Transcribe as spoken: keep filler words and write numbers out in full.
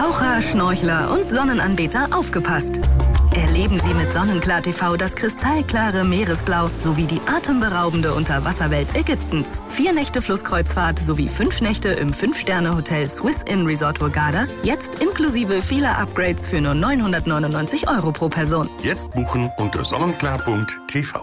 Taucher, Schnorchler und Sonnenanbeter aufgepasst! Erleben Sie mit Sonnenklar T V das kristallklare Meeresblau sowie die atemberaubende Unterwasserwelt Ägyptens. Vier Nächte Flusskreuzfahrt sowie fünf Nächte im Fünf-Sterne-Hotel Swiss Inn Resort Hurghada, jetzt inklusive vieler Upgrades für nur neunhundertneunundneunzig Euro pro Person. Jetzt buchen unter sonnenklar punkt t v.